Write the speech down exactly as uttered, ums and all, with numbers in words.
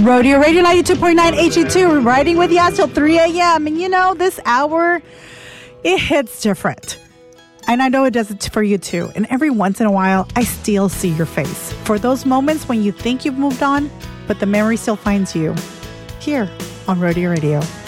Rodeo Radio ninety-two point nine H E two, riding with you till three a.m. And you know, this hour, it hits different. And I know it does it for you too. And every once in a while, I still see your face. For those moments when you think you've moved on, but the memory still finds you. Here on Rodeo Radio.